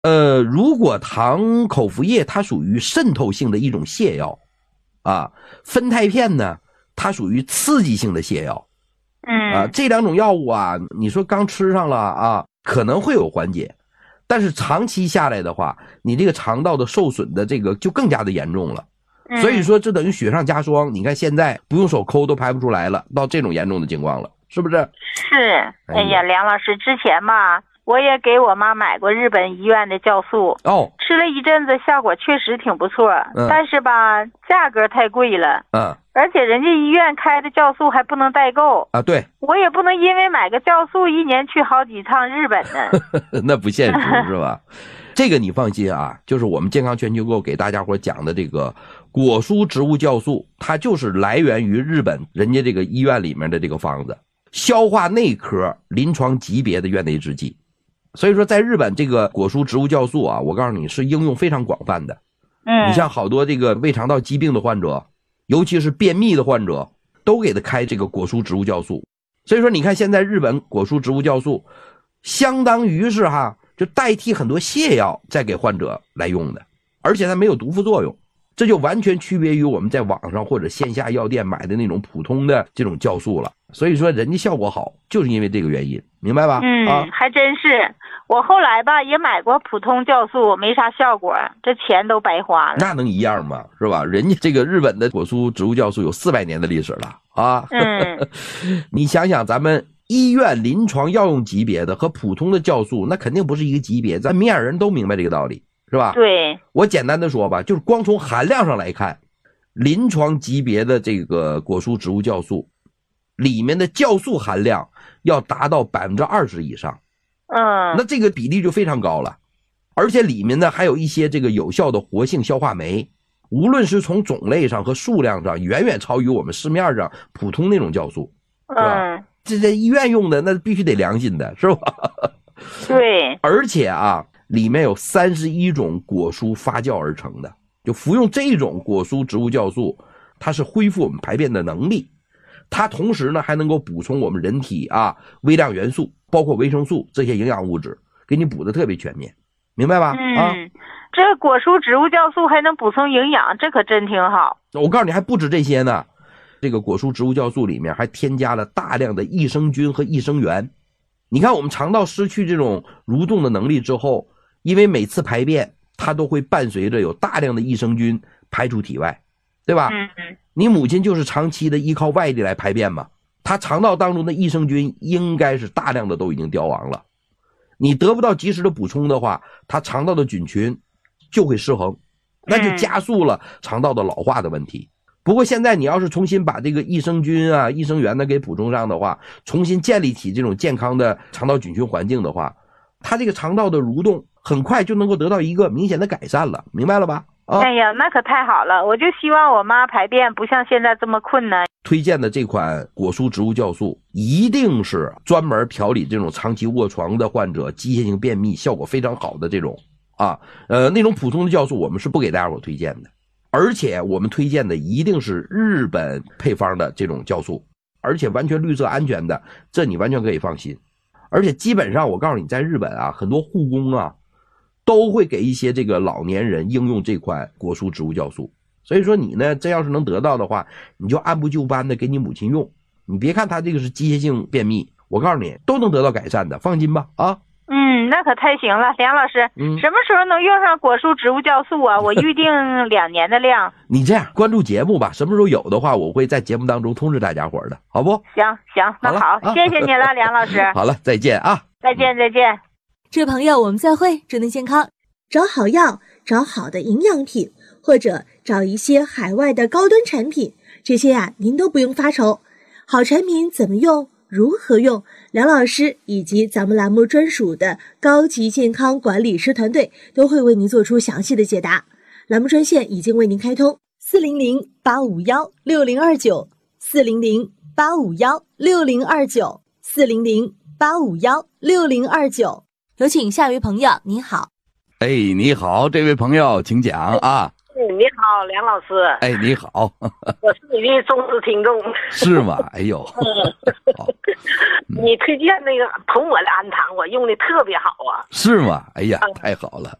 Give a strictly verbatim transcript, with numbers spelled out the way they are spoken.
呃，如果糖口服液它属于渗透性的一种泻药啊，酚酞片呢它属于刺激性的泻药。 嗯啊，这两种药物啊，你说刚吃上了啊，可能会有缓解，但是长期下来的话，你这个肠道的受损的这个就更加的严重了。所以说这等于雪上加霜，你看现在不用手抠都排不出来了，到这种严重的情况了，是不是？ 是。哎呀，梁老师，之前吧，我也给我妈买过日本医院的酵素， 哦， 吃了一阵子，效果确实挺不错， 嗯、 但是吧，价格太贵了， 嗯， 而且人家医院开的酵素还不能代购啊，对， 我也不能因为买个酵素一年去好几趟日本呢， 那不现实是吧？这个你放心啊，就是我们健康全球购给大家伙讲的这个果蔬植物酵素，它就是来源于日本人家这个医院里面的这个方子，消化内科临床级别的院内制剂。所以说在日本这个果蔬植物酵素啊，我告诉你是应用非常广泛的。 嗯， 你像好多这个胃肠道疾病的患者，尤其是便秘的患者，都给他开这个果蔬植物酵素。所以说你看现在日本果蔬植物酵素相当于是哈，就代替很多泻药再给患者来用的，而且它没有毒副作用，这就完全区别于我们在网上或者线下药店买的那种普通的这种酵素了。所以说人家效果好，就是因为这个原因，明白吧？ 嗯， 啊， 还真是。我后来吧也买过普通酵素，没啥效果，这钱都白花了。 那能一样吗？是吧？人家这个日本的果蔬植物酵素有四百年的历史了啊。 嗯， 你想想咱们医院临床药用级别的和普通的酵素，那肯定不是一个级别，咱明眼人都明白这个道理，是吧？ 对。 我简单的说吧，就是光从含量上来看，临床级别的这个果蔬植物酵素里面的酵素含量要达到 百分之二十 以上。 嗯， 那这个比例就非常高了，而且里面呢还有一些这个有效的活性消化酶，无论是从种类上和数量上，远远超于我们市面上普通那种酵素，是吧？ 嗯， 这在医院用的那必须得良心的，是吧？ 对。 而且啊，里面有三十一种果蔬发酵而成的，就服用这种果蔬植物酵素，它是恢复我们排便的能力，它同时呢还能够补充我们人体啊微量元素，包括维生素这些营养物质，给你补的特别全面，明白吧？ 嗯， 啊， 这果蔬植物酵素还能补充营养，这可真挺好。 我告诉你还不止这些呢，这个果蔬植物酵素里面还添加了大量的益生菌和益生元。你看我们肠道失去这种蠕动的能力之后，因为每次排便它都会伴随着有大量的益生菌排出体外，对吧？ 嗯嗯。 你母亲就是长期的依靠外力来排便嘛，她肠道当中的益生菌应该是大量的都已经凋亡了，你得不到及时的补充的话，她肠道的菌群就会失衡，那就加速了肠道的老化的问题。不过现在你要是重新把这个益生菌啊、益生元呢给补充上的话，重新建立起这种健康的肠道菌群环境的话，它这个肠道的蠕动很快就能够得到一个明显的改善了，明白了吧？啊， 哎呀，那可太好了！我就希望我妈排便不像现在这么困难。 推荐的这款果蔬植物酵素一定是专门调理这种长期卧床的患者机械性便秘效果非常好的这种啊，呃，那种普通的酵素我们是不给大家伙推荐的，而且我们推荐的一定是日本配方的这种酵素，而且完全绿色安全的，这你完全可以放心。而且基本上我告诉你，在日本啊，很多护工啊都会给一些这个老年人应用这款果蔬植物酵素。所以说你呢，真要是能得到的话，你就按部就班的给你母亲用。你别看他这个是机械性便秘，我告诉你都能得到改善的，放心吧啊。 嗯，那可太行了，梁老师， 嗯， 什么时候能用上果蔬植物酵素啊？我预定两年的量。 你这样关注节目吧，什么时候有的话，我会在节目当中通知大家伙的，好不？ 行行，那好， 好谢谢你了，梁老师。 好了，再见啊！ 再见再见。 这位朋友，我们再会。祝您健康， 找好药，找好的营养品，或者找一些海外的高端产品，这些呀、啊，您都不用发愁。好产品怎么用？如何用？梁老师以及咱们栏目专属的高级健康管理师团队都会为您做出详细的解答。栏目专线已经为您开通：四零零八五幺六零二九，四零零八五幺六零二九，四零零八五幺六零二九。 有请下一位朋友，您好。 哎，你好，这位朋友，请讲啊。 哎， 你好，梁老师。 哎，你好。 我是你的忠实听众。 是吗？哎呦。好。 你推荐那个童膜的氨糖，我用的特别好啊。 是吗？哎呀，太好了。